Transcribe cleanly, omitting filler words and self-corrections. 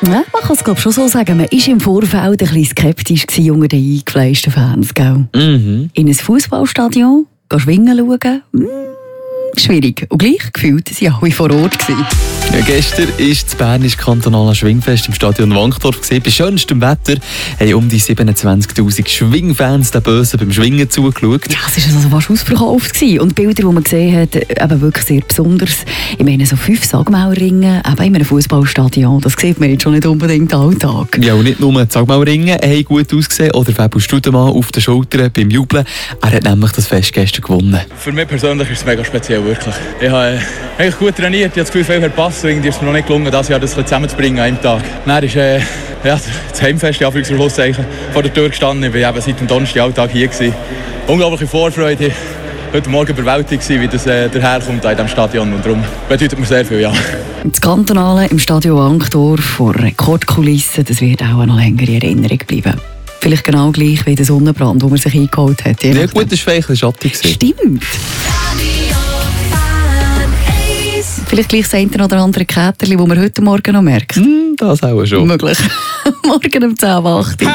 Ja, man kann es glaube schon so sagen. Man war im Vorfeld ein bisschen skeptisch unter den eingefleischten Fans. Gell? In ein Fußballstadion schwingen schauen, schwierig. Und gleich gefühlt waren alle vor Ort. Ja, gestern war das Bernische Kantonale Schwingfest im Stadion Wankdorf. Bei schönstem Wetter haben um die 27'000 Schwingfans den Bösen beim Schwingen zugeschaut. Ja, es war also fast ausverkauft. Und die Bilder, die man gesehen hat, eben wirklich sehr besonders. Ich meine, so 5 Sagmaulringe in einem Fußballstadion, das sieht man jetzt schon nicht unbedingt Alltag. Ja, und nicht nur die Sagmaulringe haben gut ausgesehen oder Fabio Studemann auf den Schultern beim Jubeln. Er hat nämlich das Fest gestern gewonnen. Für mich persönlich ist es mega speziell, wirklich. Ich habe eigentlich gut trainiert, ich habe das Gefühl, viel verpasst. Irgendwie ist es mir noch nicht gelungen, dieses Jahr das zusammenzubringen an einem Tag. Dann ist das Heimfest, in Anführungszeichen, vor der Tür gestanden. Ich war eben seit dem Donnerstag Alltag hier gewesen. Unglaubliche Vorfreude. Heute Morgen überwältigt gewesen, wie das daherkommt in diesem Stadion. Und darum bedeutet mir sehr viel, ja. Das Kantonale im Stadion Wankdorf vor Rekordkulissen, das wird auch noch länger in Erinnerung bleiben. Vielleicht genau gleich wie der Sonnenbrand, den man sich eingeholt hat. Ja gut, das war ein bisschen schattig. Stimmt. Vielleicht gleich das eine oder andere Käterchen, das man heute Morgen noch merkt. Das auch schon. Möglich. Morgen um 10:08 Uhr.